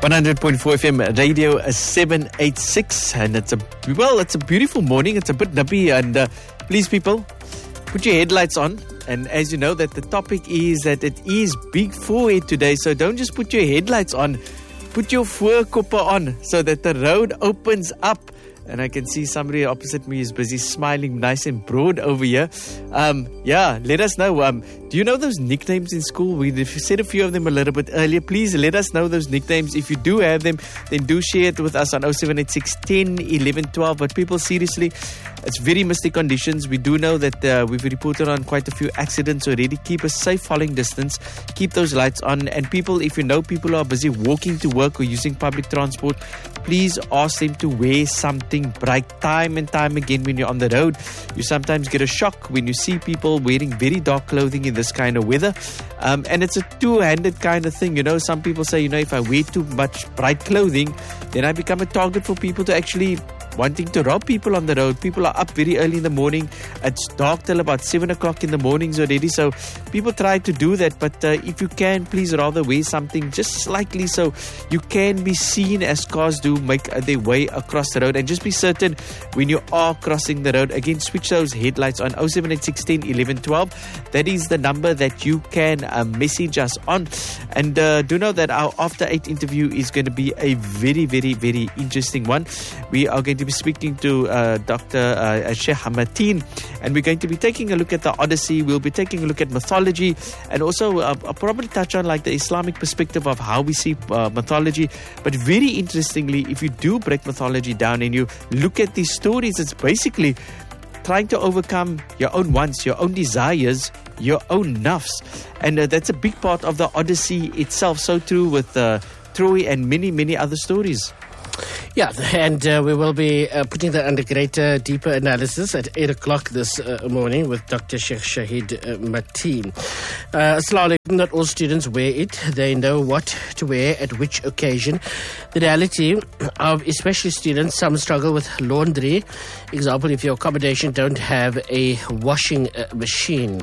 100.4 FM Radio 786, and it's a beautiful morning. It's a bit nippy, and please people, put your headlights on. And as you know, that the topic is that it is Big Forehead today, so don't just put your headlights on, put your voorkoppe on so that the road opens up. And I can see somebody opposite me is busy smiling nice and broad over here. Let us know. Do you know those nicknames in school? We've said a few of them a little bit earlier. Please let us know those nicknames. If you do have them, then do share it with us on 0786 10 11 12. But people, seriously, it's very misty conditions. We do know that we've reported on quite a few accidents already. Keep a safe following distance. Keep those lights on. And people, if you know people are busy walking to work or using public transport, please ask them to wear something bright. Time and time again when you're on the road, you sometimes get a shock when you see people wearing very dark clothing in this kind of weather. And it's a two-handed kind of thing. You know, some people say, if I wear too much bright clothing, then I become a target for people to actually wanting to rob people on the road. People are up very early in the morning. It's dark till about 7 o'clock in the mornings already. So people try to do that. But if you can, please rather wear something just slightly so you can be seen as cars do make their way across the road. And just be certain when you are crossing the road. Again, switch those headlights on 0786 10 11 12. That is the number that you can message us on. And do know that our After 8 interview is going to be a very, very, very interesting one. We are going to be speaking to Dr. Sheikh Mateen, and we're going to be taking a look at the Odyssey. We'll be taking a look at mythology, and also I'll probably touch on like the Islamic perspective of how we see mythology. But very interestingly, if you do break mythology down and you look at these stories, it's basically trying to overcome your own wants, your own desires, your own nafs. And that's a big part of the Odyssey itself. So true with Troy and many, many other stories. Yeah, and we will be putting that under greater, deeper analysis at 8 o'clock this morning with Dr. Sheikh Shahid Mateen. Assalamu alaikum. Not all students wear it. They know what to wear at which occasion. The reality of especially students, some struggle with laundry. Example, if your accommodation don't have a washing machine.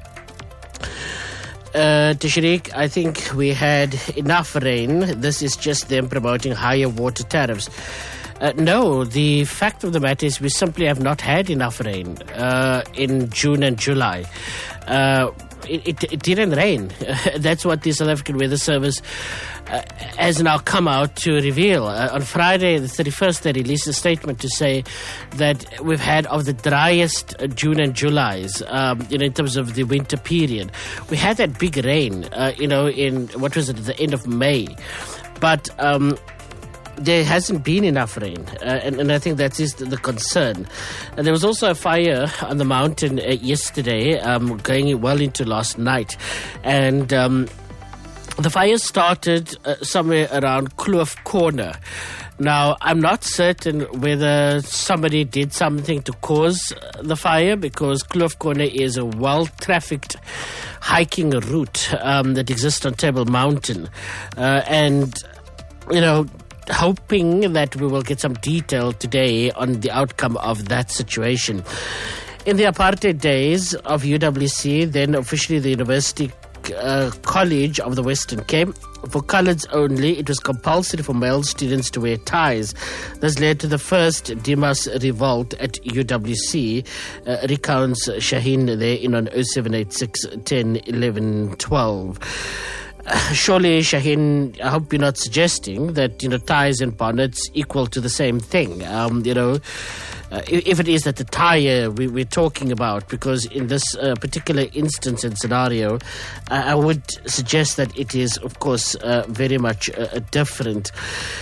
Tashriq, I think we had enough rain. This is just them promoting higher water tariffs. No, the fact of the matter is we simply have not had enough rain in June and July. It didn't rain. That's what the South African Weather Service has now come out to reveal. On Friday, the 31st, they released a statement to say that we've had of the driest June and Julys, in terms of the winter period. We had that big rain, in, what was it, at the end of May. But there hasn't been enough rain, and I think that is the concern. And there was also a fire on the mountain yesterday, going well into last night. And the fire started somewhere around Kloof Corner. Now, I'm not certain whether somebody did something to cause the fire, because Kloof Corner is a well-trafficked hiking route that exists on Table Mountain. Hoping that we will get some detail today on the outcome of that situation. In the apartheid days of UWC, then officially the University College of the Western Cape, for coloureds only, it was compulsory for male students to wear ties. This led to the first Dimas revolt at UWC, recounts Shaheen there in on 0786 10 11 12. Surely, Shaheen, I hope you're not suggesting that, ties and bonnets equal to the same thing. If it is that the tire we're talking about, because in this particular instance and scenario, I would suggest that it is, of course, very much different.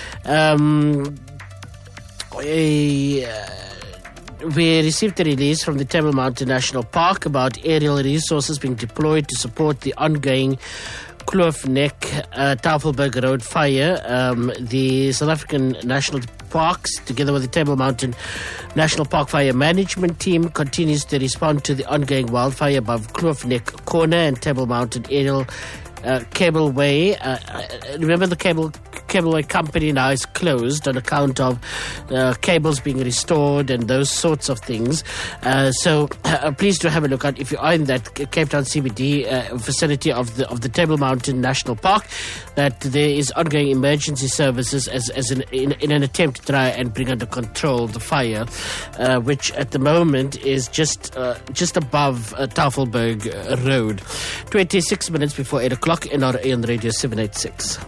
We received a release from the Table Mountain National Park about aerial resources being deployed to support the ongoing Kloof Neck Tafelberg Road fire. The South African National Parks, together with the Table Mountain National Park Fire Management Team, continues to respond to the ongoing wildfire above Kloof Neck Corner and Table Mountain Aerial Cableway. Remember the cable company now is closed on account of cables being restored and those sorts of things. So please do have a look at if you are in that Cape Town CBD vicinity of the Table Mountain National Park, that there is ongoing emergency services in an attempt to try and bring under control the fire, which at the moment is just above Tafelberg Road. 26 minutes before 8 o'clock in our on Radio 786.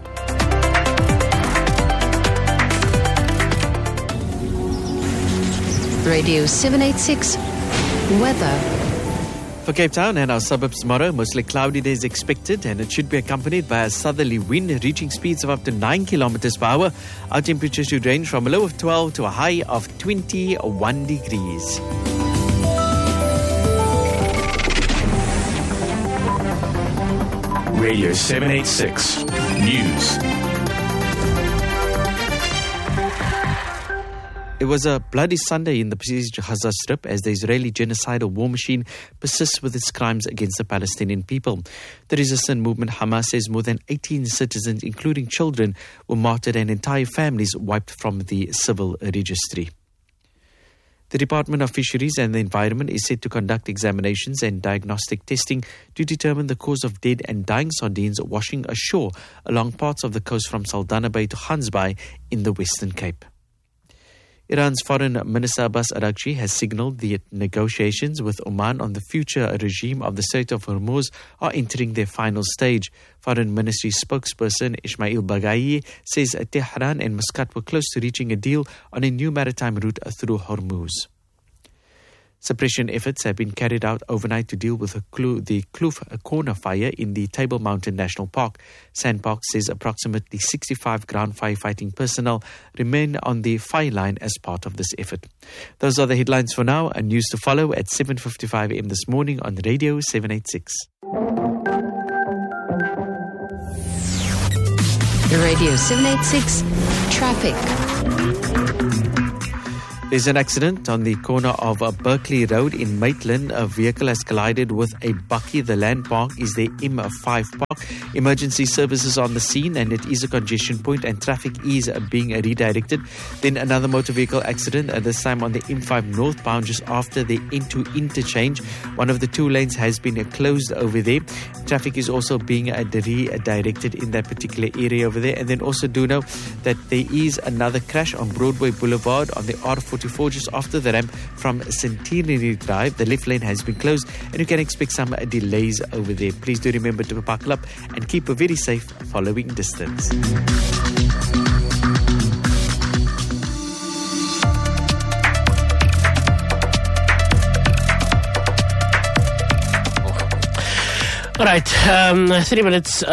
Radio 786 weather. For Cape Town and our suburbs tomorrow, mostly cloudy days expected, and it should be accompanied by a southerly wind reaching speeds of up to 9 kilometers per hour. Our temperatures should range from a low of 12 to a high of 21 degrees. Radio 786 News. It was a bloody Sunday in the besieged Gaza Strip as the Israeli genocidal war machine persists with its crimes against the Palestinian people. The resistance movement Hamas says more than 18 citizens, including children, were martyred and entire families wiped from the civil registry. The Department of Fisheries and the Environment is set to conduct examinations and diagnostic testing to determine the cause of dead and dying sardines washing ashore along parts of the coast from Saldanha Bay to Gans Bay in the Western Cape. Iran's Foreign Minister Abbas Araghchi has signalled that negotiations with Oman on the future regime of the Strait of Hormuz are entering their final stage. Foreign Ministry spokesperson Ismail Baghai says Tehran and Muscat were close to reaching a deal on a new maritime route through Hormuz. Suppression efforts have been carried out overnight to deal with the Kloof Corner fire in the Table Mountain National Park. SANParks says approximately 65 ground firefighting personnel remain on the fire line as part of this effort. Those are the headlines for now, and news to follow at 7:55 a.m. this morning on Radio 786. Radio 786 traffic. There's an accident on the corner of Berkeley Road in Maitland. A vehicle has collided with a bakkie. The landmark is the M5 park. Emergency services on the scene, and it is a congestion point and traffic is being redirected. Then another motor vehicle accident, this time on the M5 northbound just after the N2 interchange. One of the two lanes has been closed over there. Traffic is also being redirected in that particular area over there. And then also do know that there is another crash on Broadway Boulevard on the R44 just after the ramp from Centenary Drive. The left lane has been closed and you can expect some delays over there. Please do remember to buckle up and keep a very safe following distance. All right, 37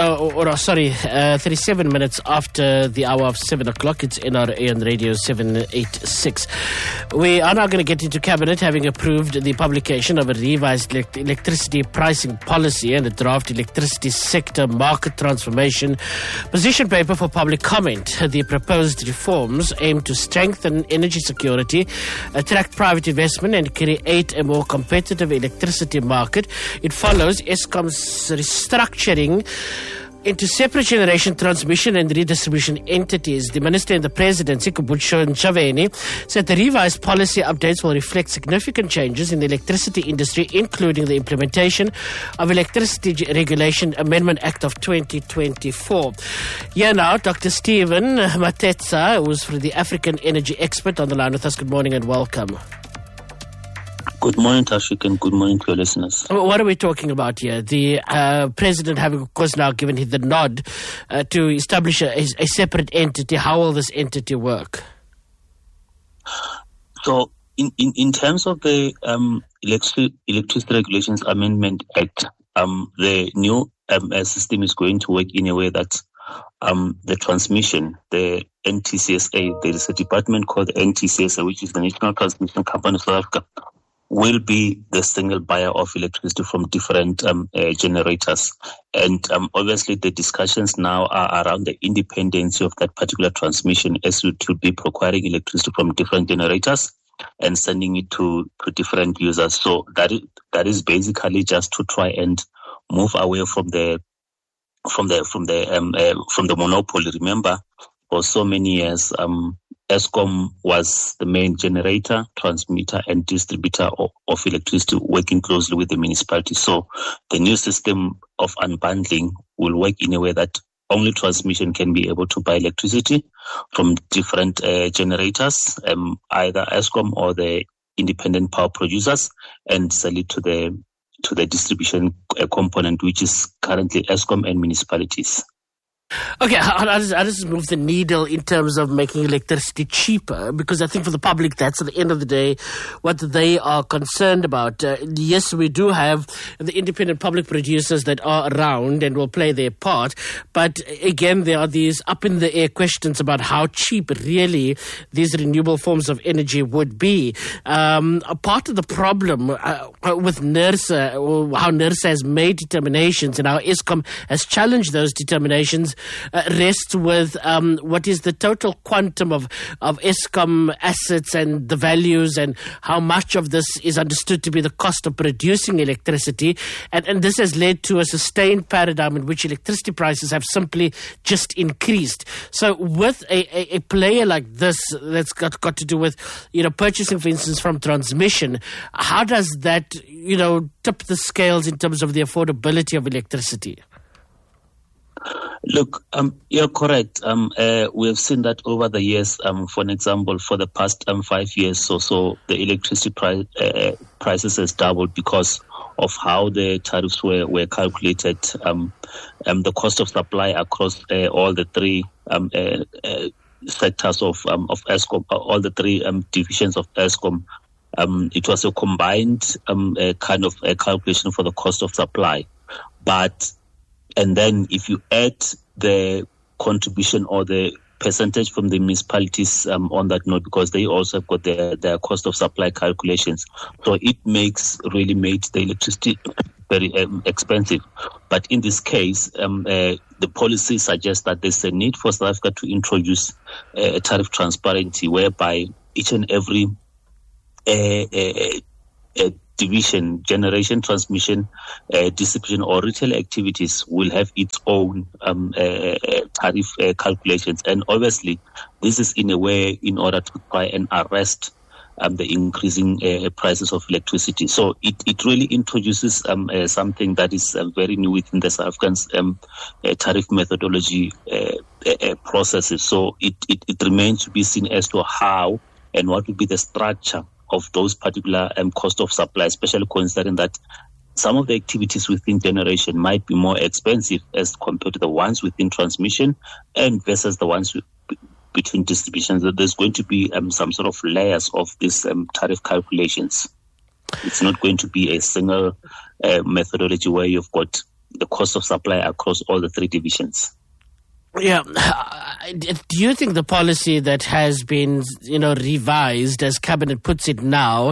minutes after the hour of 7 o'clock. It's NRA on Radio 786. We are now going to get into Cabinet, having approved the publication of a revised electricity pricing policy and a draft electricity sector market transformation position paper for public comment. The proposed reforms aim to strengthen energy security, attract private investment and create a more competitive electricity market. It follows Eskom's restructuring into separate generation transmission and redistribution entities. The Minister in the Presidency, Khumbudzo Ntshavheni, said the revised policy updates will reflect significant changes in the electricity industry, including the implementation of Electricity Regulation Amendment Act of 2024. Here now, Dr. Stephen Matetsa, who is from the African Energy Expert, on the line with us. Good morning and welcome. Good morning, Tashik, and good morning to your listeners. What are we talking about here? The President having, of course, now given the nod to establish a separate entity. How will this entity work? So, in terms of the Electricity Regulations Amendment Act, the new system is going to work in a way that the transmission, the NTCSA, there is a department called the NTCSA, which is the National Transmission Company of South Africa, will be the single buyer of electricity from different generators. And obviously the discussions now are around the independence of that particular transmission, as it will be procuring electricity from different generators and sending it to different users. So that is basically just to try and move away from the monopoly. Remember, for so many years, Eskom was the main generator, transmitter, and distributor of electricity, working closely with the municipality. So the new system of unbundling will work in a way that only transmission can be able to buy electricity from different generators, either Eskom or the independent power producers, and sell it to the distribution component, which is currently Eskom and municipalities. Okay, how does this move the needle in terms of making electricity cheaper? Because I think for the public, that's at the end of the day what they are concerned about. Yes, we do have the independent public producers that are around and will play their part. But again, there are these up-in-the-air questions about how cheap really these renewable forms of energy would be. A part of the problem with NERSA, or how NERSA has made determinations and how Eskom has challenged those determinations, rests with what is the total quantum of Eskom assets and the values, and how much of this is understood to be the cost of producing electricity. And this has led to a sustained paradigm in which electricity prices have simply just increased. So with a player like this that's got to do with, purchasing, for instance, from transmission, how does that, tip the scales in terms of the affordability of electricity? Look, you're correct. We have seen that over the years. For an example, for the past 5 years or so, the electricity prices has doubled because of how the tariffs were calculated. The cost of supply across all the three sectors of Eskom, all the three divisions of Eskom. It was a combined kind of a calculation for the cost of supply, and then if you add the contribution or the percentage from the municipalities on that note, because they also have got their cost of supply calculations. So it really made the electricity very expensive. But in this case, the policy suggests that there's a need for South Africa to introduce a tariff transparency whereby each and every division, generation, transmission, distribution, or retail activities will have its own tariff calculations. And obviously, this is in a way in order to try and arrest the increasing prices of electricity. So it really introduces something that is very new within the South African tariff methodology processes. So it remains to be seen as to how and what will be the structure of those particular cost of supply, especially considering that some of the activities within generation might be more expensive as compared to the ones within transmission and versus the ones between distribution. So there's going to be some sort of layers of these tariff calculations. It's not going to be a single methodology where you've got the cost of supply across all the three divisions. Yeah. Do you think the policy that has been, revised, as Cabinet puts it now,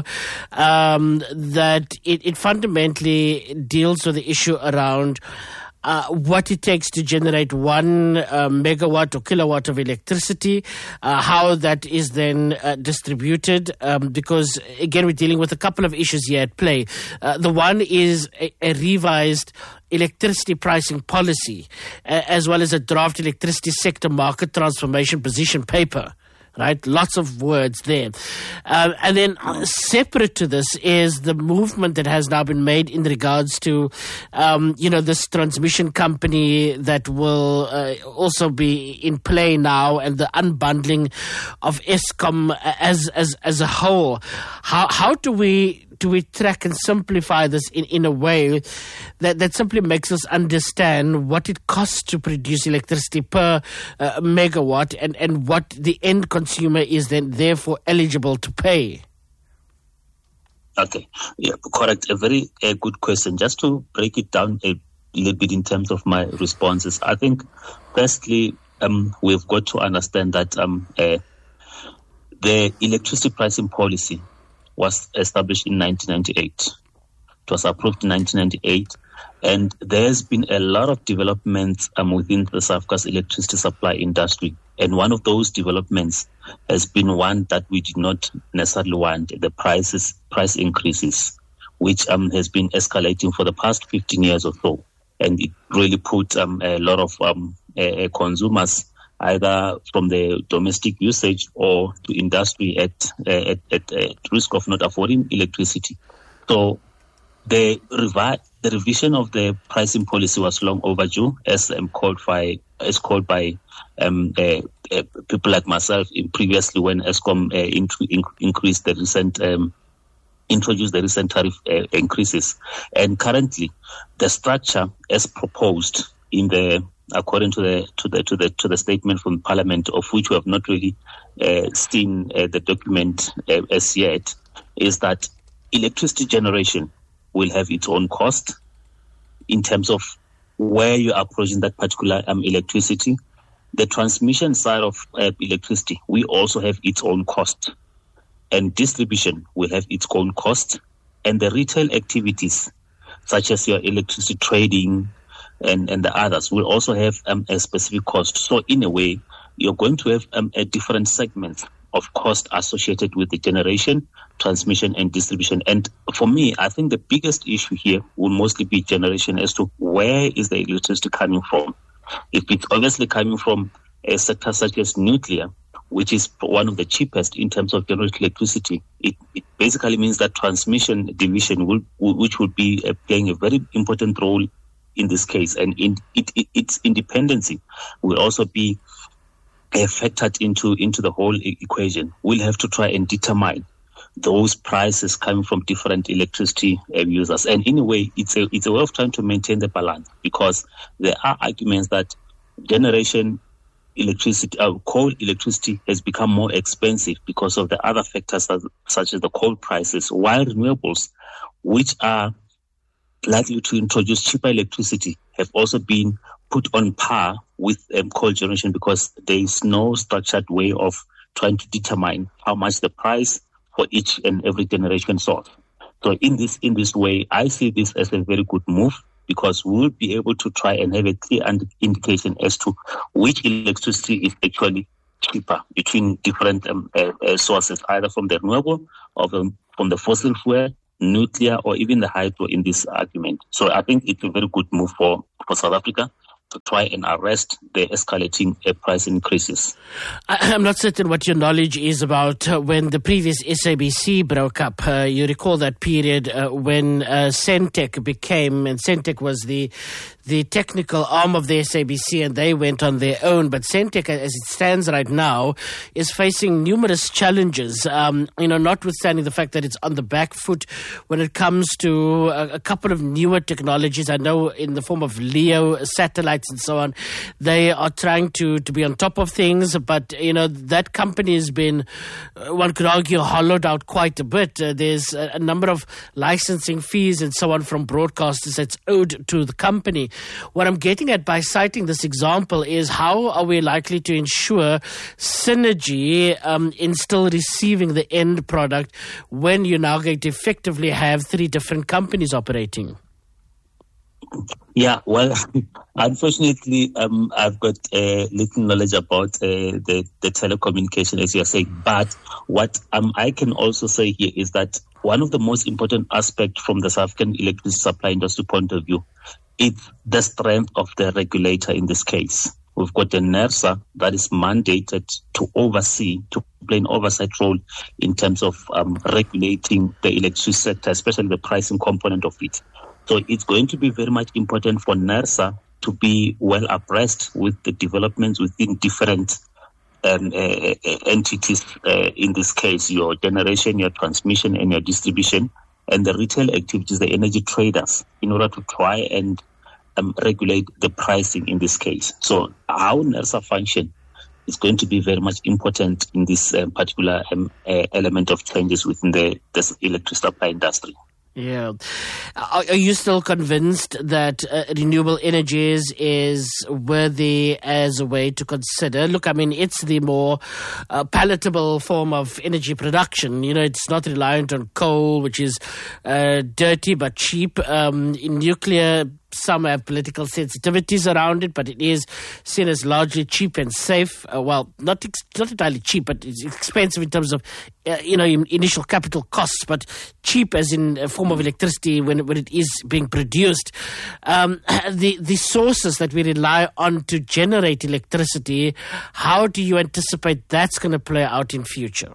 that it fundamentally deals with the issue around what it takes to generate 1 megawatt or kilowatt of electricity, how that is then distributed, because, again, we're dealing with a couple of issues here at play. The one is a revised electricity pricing policy, as well as a draft electricity sector market transformation position paper. Right, lots of words there. And then separate to this is the movement that has now been made in regards to, this transmission company that will also be in play now, and the unbundling of Eskom as a whole. How do we track and simplify this in a way that simply makes us understand what it costs to produce electricity per megawatt and what the end consumer is then therefore eligible to pay? Okay, yeah, correct. A very good question. Just to break it down a little bit in terms of my responses, I think firstly, we've got to understand that the electricity pricing policy was established in 1998. It was approved in 1998, and there's been a lot of developments within the South Africa's electricity supply industry. And one of those developments has been one that we did not necessarily want, the price increases, which has been escalating for the past 15 years or so. And it really put a lot of consumers either from the domestic usage or to industry at risk of not affording electricity. So the revision of the pricing policy was long overdue, as called by people like myself previously when Eskom introduced the recent tariff increases. And currently, the structure as proposed according to the statement from Parliament, of which we have not really seen the document as yet, is that electricity generation will have its own cost in terms of where you are approaching that particular electricity. The transmission side of electricity will also have its own cost, and distribution will have its own cost, and the retail activities such as your electricity trading and the others will also have a specific cost. So in a way, you're going to have a different segments of cost associated with the generation, transmission, and distribution. And for me, I think the biggest issue here will mostly be generation as to where is the electricity coming from. If it's obviously coming from a sector such as nuclear, which is one of the cheapest in terms of generating electricity, it basically means that transmission division which will be playing a very important role in this case, and its independency will also be factored into the whole equation. We'll have to try and determine those prices coming from different electricity users. And in a way, it's a way of trying to maintain the balance, because there are arguments that generation electricity, coal electricity has become more expensive because of the other factors such as the coal prices, while renewables, which are likely to introduce cheaper electricity, have also been put on par with coal generation, because there is no structured way of trying to determine how much the price for each and every generation source. So in this way, I see this as a very good move, because we will be able to try and have a clear indication as to which electricity is actually cheaper between different sources, either from the renewable or from the fossil fuel, nuclear, or even the hydro in this argument. So I think it's a very good move for South Africa to try and arrest the escalating price increases. I'm not certain what your knowledge is about when the previous SABC broke up. You recall that period when Sentech became, and Sentech was the technical arm of the SABC, and they went on their own. But Sentech, as it stands right now, is facing numerous challenges, notwithstanding the fact that it's on the back foot when it comes to a couple of newer technologies. I know in the form of LEO satellites and so on, they are trying to be on top of things. But, that company has been, one could argue, hollowed out quite a bit. There's a number of licensing fees and so on from broadcasters that's owed to the company. What I'm getting at by citing this example is, how are we likely to ensure synergy in still receiving the end product when you're now going to effectively have three different companies operating? Yeah, well, unfortunately, I've got little knowledge about the telecommunication, as you're saying. But what I can also say here is that one of the most important aspects from the South African electricity supply industry point of view is the strength of the regulator in this case. We've got the NERSA that is mandated to play an oversight role in terms of regulating the electricity sector, especially the pricing component of it. So it's going to be very much important for NERSA to be well abreast with the developments within different entities, in this case, your generation, your transmission, and your distribution, and the retail activities, the energy traders, in order to try and regulate the pricing in this case. So how NERSA function is going to be very much important in this particular element of changes within this electricity supply industry. Yeah. Are you still convinced that renewable energies is worthy as a way to consider? Look, I mean, it's the more palatable form of energy production. It's not reliant on coal, which is dirty but cheap. Nuclear some have political sensitivities around it, but it is seen as largely cheap and safe. Not entirely cheap, but it's expensive in terms of initial capital costs, but cheap as in a form of electricity when it is being produced. The sources that we rely on to generate electricity, how do you anticipate that's going to play out in future?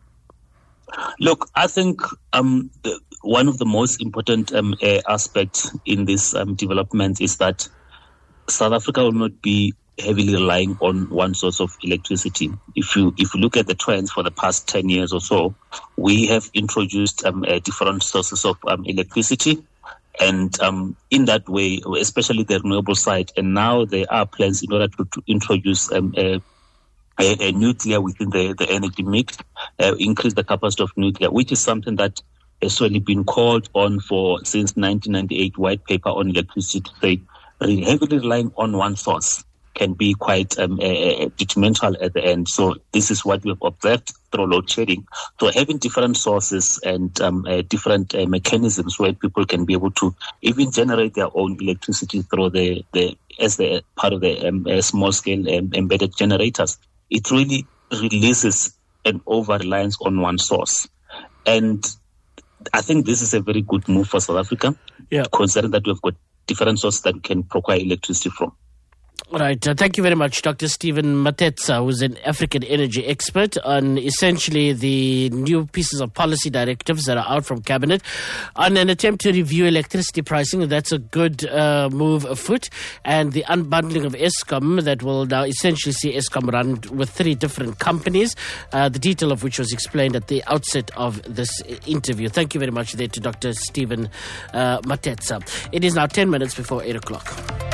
Look, I think one of the most important aspects in this development is that South Africa will not be heavily relying on one source of electricity. If you look at the trends for the past 10 years or so, we have introduced different sources of electricity. And in that way, especially the renewable side, and now there are plans in order to introduce a nuclear within the energy mix, increase the capacity of nuclear, which is something that has really been called on for since 1998 white paper on electricity to say heavily relying on one source can be quite detrimental at the end. So this is what we have observed through load shedding. So having different sources and different mechanisms where people can be able to even generate their own electricity through as part of the small scale embedded generators, it really releases an over-reliance on one source. And I think this is a very good move for South Africa, considering that we've got different sources that we can procure electricity from. All right. Thank you very much, Dr. Stephen Matetsa, who's an African energy expert on essentially the new pieces of policy directives that are out from Cabinet on an attempt to review electricity pricing. That's a good move afoot. And the unbundling of Eskom that will now essentially see Eskom run with 3 different companies, the detail of which was explained at the outset of this interview. Thank you very much there to Dr. Stephen Matetsa. It is now 10 minutes before 8 o'clock.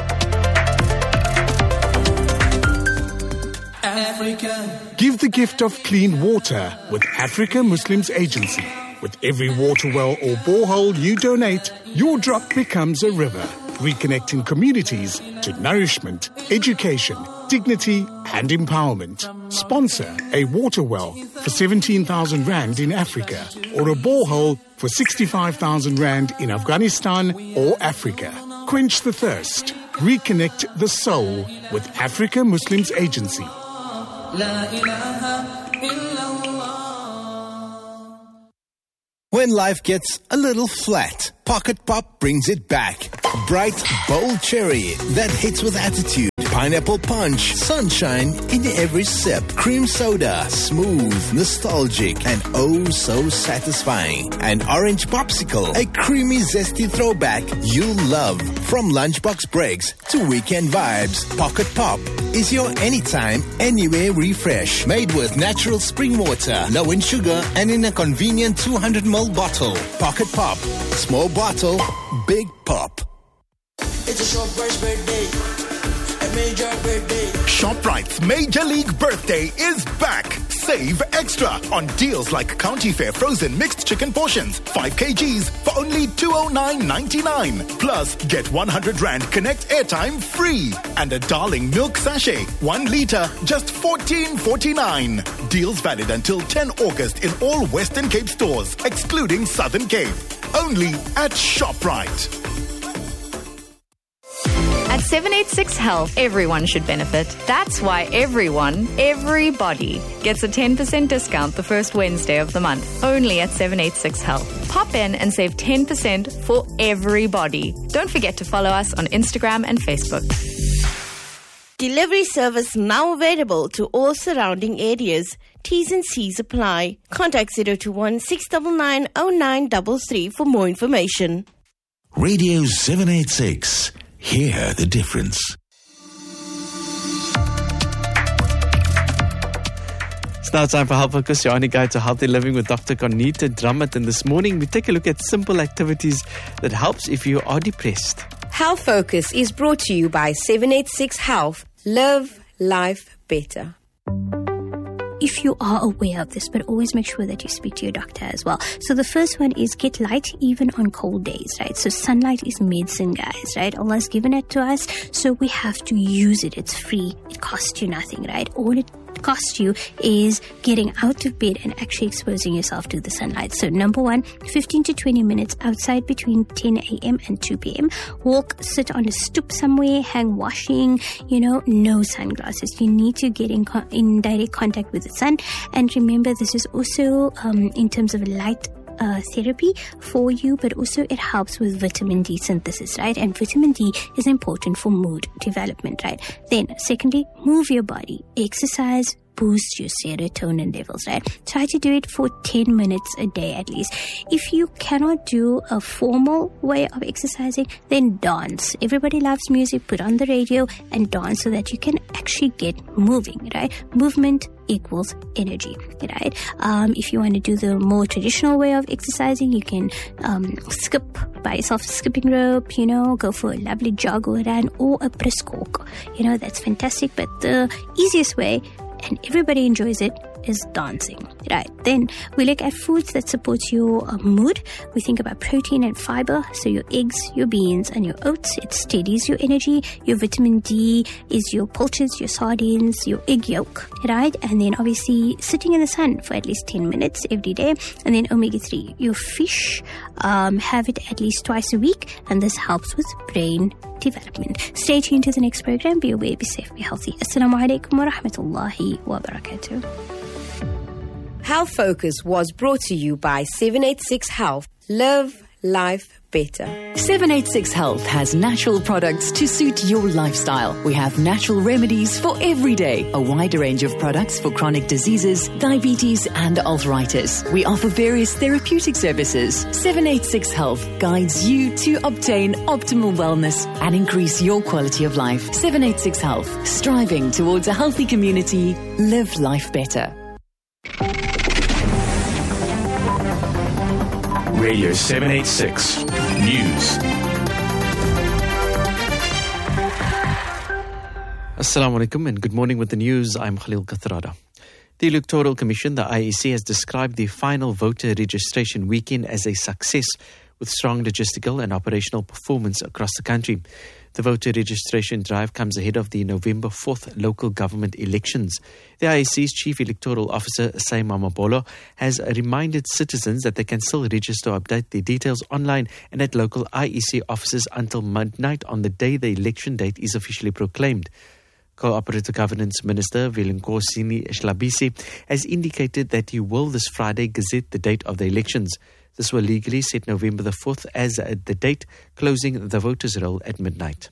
Africa. Give the gift of clean water with Africa Muslims Agency. With every water well or borehole you donate, your drop becomes a river, reconnecting communities to nourishment, education, dignity and empowerment. Sponsor a water well for 17,000 Rand in Africa or a borehole for 65,000 Rand in Afghanistan or Africa. Quench the thirst. Reconnect the soul with Africa Muslims Agency. When life gets a little flat, Pocket Pop brings it back. Bright, bold cherry that hits with attitude. Pineapple punch, sunshine in every sip. Cream soda, smooth, nostalgic, and oh so satisfying. An orange popsicle, a creamy, zesty throwback you'll love. From lunchbox breaks to weekend vibes, Pocket Pop is your anytime, anywhere refresh. Made with natural spring water, low in sugar, and in a convenient 200ml bottle. Pocket Pop. Small bottle, big pop. It's a Shoprite's birthday, a major birthday. Shoprite's Major League Birthday is back. Save extra on deals like County Fair frozen mixed chicken portions, 5 kgs for only 209.99. Plus, get 100 Rand Connect airtime free. And a Darling milk sachet, 1 litre, just 14.49. Deals valid until 10 August in all Western Cape stores, excluding Southern Cape. Only at ShopRite. At 786 Health, everyone should benefit. That's why everybody gets a 10% discount the first Wednesday of the month. Only at 786 Health. Pop in and save 10% for everybody. Don't forget to follow us on Instagram and Facebook. Delivery service now available to all surrounding areas. T's and C's apply. Contact 021 699 0933 for more information. Radio 786. Hear the difference. It's now time for Health Focus, your only guide to healthy living with Dr. Conita Drummond. And this morning we take a look at simple activities that helps if you are depressed. Health Focus is brought to you by 786 Health. Live life better. If you are aware of this, but always make sure that you speak to your doctor as well. So the first one is get light even on cold days, right? So sunlight is medicine, guys, right? Allah's given it to us, so we have to use it. It's free. It costs you nothing, right? All it cost you is getting out of bed and actually exposing yourself to the sunlight. So number one, 15 to 20 minutes outside between 10 a.m. and 2 p.m. Walk, sit on a stoop somewhere, hang washing, no sunglasses. You need to get in direct contact with the sun. And remember, this is also in terms of light therapy for you, but also it helps with vitamin D synthesis, right? And vitamin D is important for mood development, right? Then secondly, move your body, exercise, boost your serotonin levels, right? Try to do it for 10 minutes a day at least. If you cannot do a formal way of exercising, then dance. Everybody loves music. Put on the radio and dance so that you can actually get moving, right? Movement equals energy, right? If you want to do the more traditional way of exercising, you can skip, buy yourself a skipping rope, go for a lovely jog or run or a brisk walk. That's fantastic. But the easiest way, and everybody enjoys it, is dancing, right? Then we look at foods that support your mood. We think about protein and fiber. So your eggs, your beans, and your oats. It steadies your energy. Your vitamin D is your pilchards, your sardines, your egg yolk, right? And then obviously sitting in the sun for at least 10 minutes every day. And then omega-3, your fish, have it at least twice a week. And this helps with brain development. Stay tuned to the next program. Be aware, be safe, be healthy. Assalamu alaikum wa rahmatullahi wa barakatuh. Health Focus was brought to you by 786 Health. Live life better. 786 Health has natural products to suit your lifestyle. We have natural remedies for every day, a wider range of products for chronic diseases, diabetes and arthritis. We offer various therapeutic services. 786 Health guides you to obtain optimal wellness and increase your quality of life. 786 Health, striving towards a healthy community. Live life better. Radio 786 News. Assalamu alaikum and good morning with the news. I'm Khalil Kathrada. The Electoral Commission, the IEC, has described the final voter registration weekend as a success with strong logistical and operational performance across the country. The voter registration drive comes ahead of the November 4th local government elections. The IEC's Chief Electoral Officer, Saima Mabolo, has reminded citizens that they can still register or update their details online and at local IEC offices until midnight on the day the election date is officially proclaimed. Cooperative Governance Minister Vilenkosini Shlabisi has indicated that he will this Friday gazette the date of the elections. This will legally set November the 4th as the date closing the voters' roll at midnight.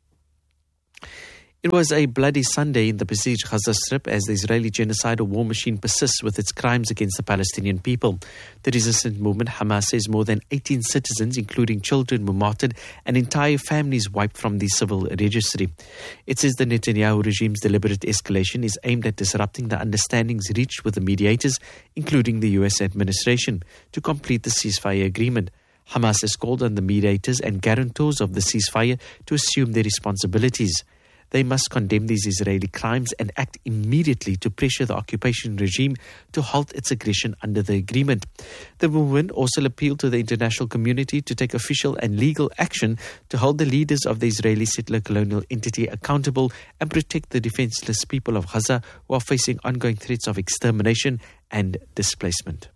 It was a bloody Sunday in the besieged Gaza Strip as the Israeli genocidal war machine persists with its crimes against the Palestinian people. The resistance movement Hamas says more than 18 citizens, including children, were martyred and entire families wiped from the civil registry. It says the Netanyahu regime's deliberate escalation is aimed at disrupting the understandings reached with the mediators, including the US administration, to complete the ceasefire agreement. Hamas has called on the mediators and guarantors of the ceasefire to assume their responsibilities. They must condemn these Israeli crimes and act immediately to pressure the occupation regime to halt its aggression under the agreement. The movement also appealed to the international community to take official and legal action to hold the leaders of the Israeli settler colonial entity accountable and protect the defenseless people of Gaza who are facing ongoing threats of extermination and displacement.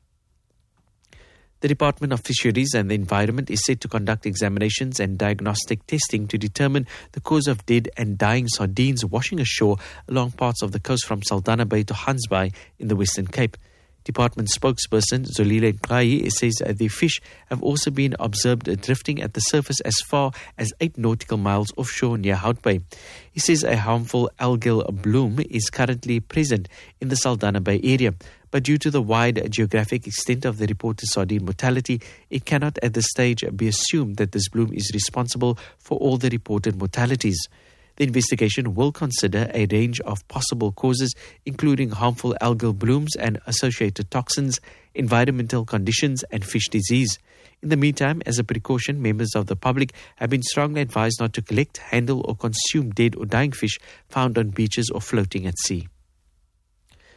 The Department of Fisheries and the Environment is set to conduct examinations and diagnostic testing to determine the cause of dead and dying sardines washing ashore along parts of the coast from Saldanha Bay to Hans Bay in the Western Cape. Department spokesperson Zolile Nqayi says the fish have also been observed drifting at the surface as far as 8 nautical miles offshore near Hout Bay. He says a harmful algal bloom is currently present in the Saldanha Bay area, but due to the wide geographic extent of the reported sardine mortality, it cannot at this stage be assumed that this bloom is responsible for all the reported mortalities. The investigation will consider a range of possible causes, including harmful algal blooms and associated toxins, environmental conditions, and fish disease. In the meantime, as a precaution, members of the public have been strongly advised not to collect, handle, or consume dead or dying fish found on beaches or floating at sea.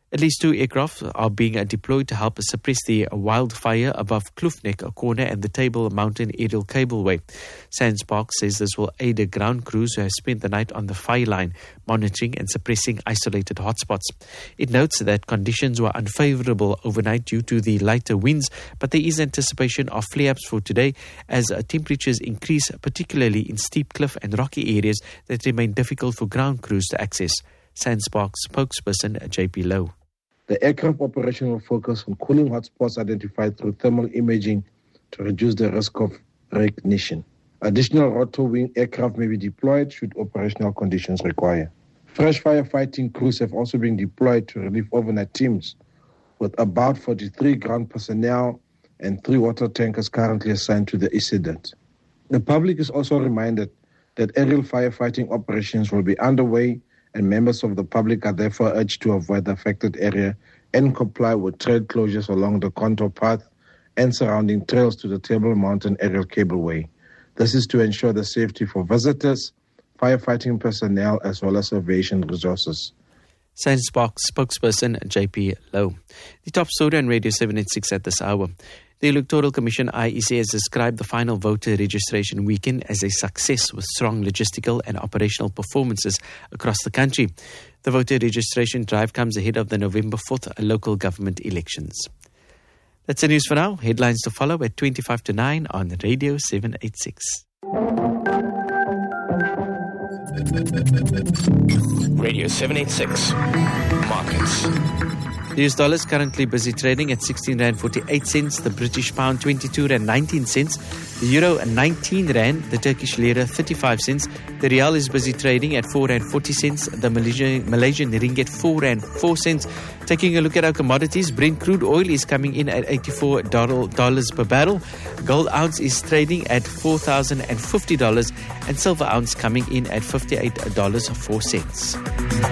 At least 2 aircraft are being deployed to help suppress the wildfire above Kloofneck Corner and the Table Mountain Aerial Cableway. SANSPARKZ says this will aid ground crews who have spent the night on the fire line, monitoring and suppressing isolated hotspots. It notes that conditions were unfavorable overnight due to the lighter winds, but there is anticipation of flare-ups for today as temperatures increase, particularly in steep cliff and rocky areas that remain difficult for ground crews to access. SANSPARKZ spokesperson JP Lowe. The aircraft operation will focus on cooling hotspots identified through thermal imaging to reduce the risk of reignition. Additional rotor wing aircraft may be deployed should operational conditions require. Fresh firefighting crews have also been deployed to relieve overnight teams, with about 43 ground personnel and 3 water tankers currently assigned to the incident. The public is also reminded that aerial firefighting operations will be underway, and members of the public are therefore urged to avoid the affected area and comply with trail closures along the contour path and surrounding trails to the Table Mountain Aerial Cableway. This is to ensure the safety for visitors, firefighting personnel, as well as aviation resources. SANSPARKZ spokesperson JP Lowe. The top story on Radio 786 at this hour. The Electoral Commission IEC has described the final voter registration weekend as a success with strong logistical and operational performances across the country. The voter registration drive comes ahead of the November 4th local government elections. That's the news for now. Headlines to follow at 25 to 9 on Radio 786. Radio 786. Markets. The US dollar is currently busy trading at 16 Rand 48 cents, the British pound 22 Rand 19 cents, the euro 19 Rand, the Turkish lira 35 cents, the rial is busy trading at 4 Rand 40 cents, the Malaysian ringgit 4 Rand 4 cents. Taking a look at our commodities, Brent crude oil is coming in at $84 per barrel, gold ounce is trading at $4,050 and silver ounce coming in at $58.04.